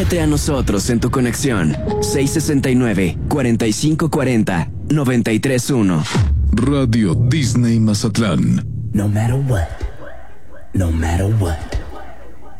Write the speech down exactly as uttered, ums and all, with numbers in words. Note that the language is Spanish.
Únete a nosotros en tu conexión. seis sesenta y nueve, cuarenta y cinco cuarenta, noventa y tres uno. Radio Disney Mazatlán. No matter what. No matter what.